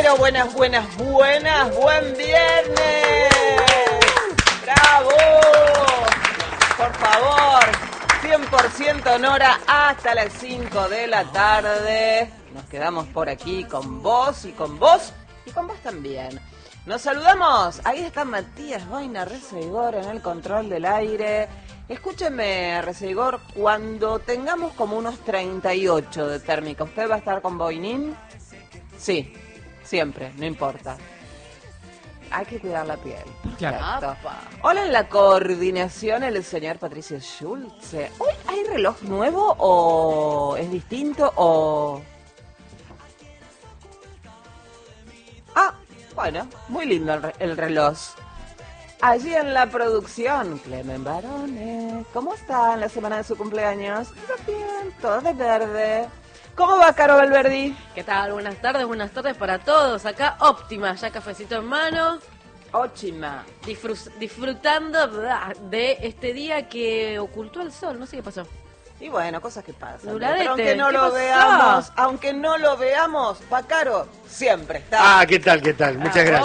Bueno, buenas, buen viernes. ¡Bravo! Por favor, 100% Nora hasta las 5 de la tarde. Nos quedamos por aquí con vos y con vos y con vos también. Nos saludamos. Ahí está Matías Boina Reseguor en el control del aire. Escúcheme, Reseguor, cuando tengamos como unos 38 de térmica, ¿usted va a estar con Boinín? Sí, siempre, no importa. Hay que cuidar la piel. Claro. Hola, en la coordinación el señor Patricio Schulze. ¿Hoy hay reloj nuevo o es distinto o...? Ah, bueno, muy lindo el reloj. Allí en la producción, Clemen Barone. ¿Cómo está en la semana de su cumpleaños? Todo bien, todo de verde. ¿Cómo va, Caro Valverdi? ¿Qué tal? Buenas tardes para todos. Acá óptima, ya cafecito en mano. Óptima. Disfrutando de este día que ocultó el sol. No sé qué pasó. Y bueno, cosas que pasan. Nubladete. Pero aunque no lo veamos, va Caro, siempre está. ¿Qué tal? Muchas gracias.